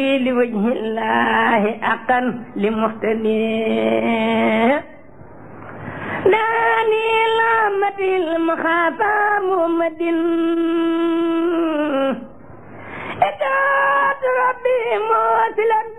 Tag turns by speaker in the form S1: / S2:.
S1: لوجه الله أقن لمحتني داني لامة المخافى محمد إتات ربي موسلا